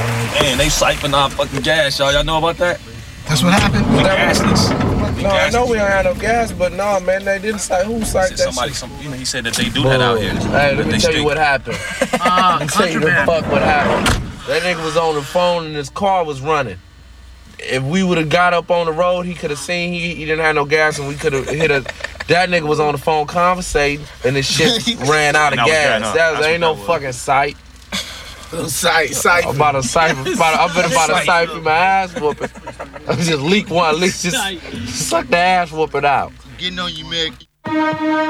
Man, they siphon our fucking gas, y'all. Y'all know about that? That's what happened? The gas leaks. No, I know we don't have no gas, but no, man, they didn't say who psyched that shit. He said that they do that out here. Hey, let me tell you what happened. Let me tell you the fuck what happened. That nigga was on the phone and his car was running. If we would have got up on the road, he could have seen he didn't have no gas and we could have hit a... That nigga was on the phone conversating and his shit ran out of gas. That ain't no fucking sight. Sight. I'm about to siphon my ass whooping. I just leak one, just suck the ass whooping out. Getting on you, Meg.